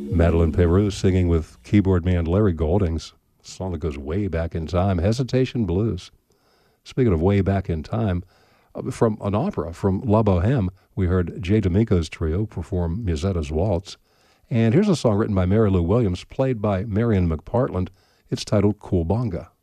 Madeline Peru singing with keyboard man Larry Goldings, a song that goes way back in time, Hesitation Blues. Speaking of way back in time, from an opera, from La Boheme, we heard Jay D'Amico's trio perform Musetta's Waltz. And here's a song written by Mary Lou Williams, played by Marion McPartland. It's titled Cool Bonga.